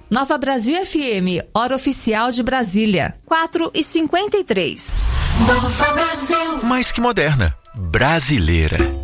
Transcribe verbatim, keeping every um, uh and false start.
Nova Brasil F M, hora oficial de Brasília, quatro e cinquenta e três. Nova Brasil. Mais que moderna, brasileira.